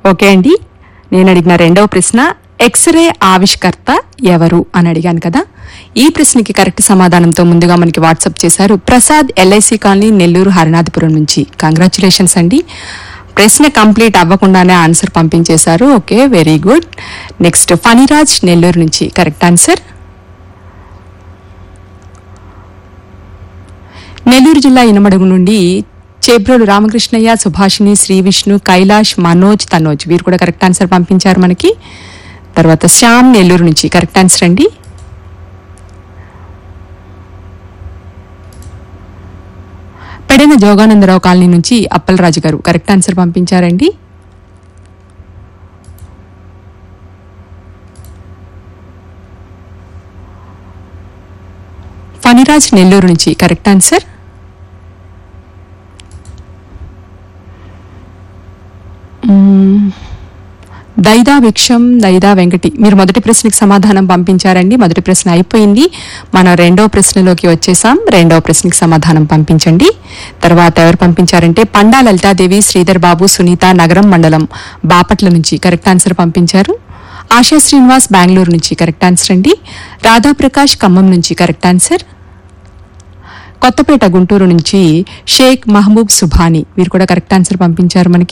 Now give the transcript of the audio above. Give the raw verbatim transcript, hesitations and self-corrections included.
Okay అండి, నేను అడిగిన రెండవ ప్రశ్న ఎక్స్రే ఆవిష్కర్త ఎవరు అని అడిగాను కదా. ఈ ప్రశ్నకి కరెక్ట్ సమాధానంతో ముందుగా మనకి వాట్సాప్ చేశారు ప్రసాద్, ఎల్ఐసి కాలనీ, నెల్లూరు, హరినాథపురం నుంచి. కంగ్రాచులేషన్స్ అండి, ప్రశ్న కంప్లీట్ అవ్వకుండానే ఆన్సర్ పంపించేశారు. Okay, very good. Next Phaniraj, Nellore నుంచి కరెక్ట్ ఆన్సర్. నెల్లూరు జిల్లా ఇనమడుగు నుండి చేబ్రోలు రామకృష్ణయ్య, సుభాషిణి, శ్రీ విష్ణు, కైలాష్, మనోజ్, తనోజ్ వీరు కూడా కరెక్ట్ ఆన్సర్ పంపించారు మనకి. తర్వాత శ్యామ్, నెల్లూరు నుంచి కరెక్ట్ ఆన్సర్ అండి. పెడన జోగానందరావు కాలనీ నుంచి అప్పలరాజు గారు కరెక్ట్ ఆన్సర్ పంపించారండి. ఫణిరాజ్, నెల్లూరు నుంచి కరెక్ట్ ఆన్సర్. దైదా విక్షం, దైదా వెంకటి మీరు మొదటి ప్రశ్నకి సమాధానం పంపించారండి. మొదటి ప్రశ్న అయిపోయింది, మనం రెండవ ప్రశ్నలోకి వచ్చేసాం. రెండవ ప్రశ్నకి సమాధానం పంపించండి. తర్వాత ఎవరు పంపించారంటే పండా లలితాదేవి, శ్రీధర్ బాబు, సునీత, నగరం మండలం బాపట్ల నుంచి కరెక్ట్ ఆన్సర్ పంపించారు. ఆశా శ్రీనివాస్, బెంగళూరు నుంచి కరెక్ట్ ఆన్సర్ అండి. రాధాప్రకాష్, ఖమ్మం నుంచి కరెక్ట్ ఆన్సర్. కొత్తపేట, గుంటూరు నుంచి షేక్ మహబూబ్ సుభాని వీరు కూడా కరెక్ట్ ఆన్సర్ పంపించారు మనకి.